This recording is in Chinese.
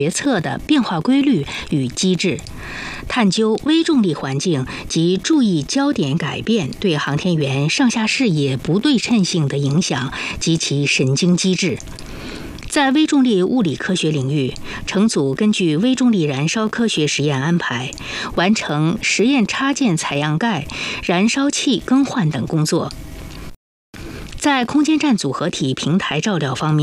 决策的变化规律与机制，探究微重力环境及注意焦点改变对航天员上下视野不对称性的影响及其神经机制。在微重力物理科学领域，乘组根据微重力燃烧科学实验安排，完成实验插件采样盖、燃烧器更换等工作。在空间站组合体平台照料方面，